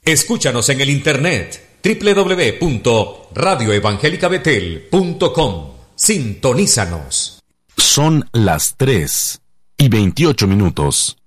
Escúchanos en el internet www.radioevangelicabetel.com. Sintonízanos. Son las 3:28.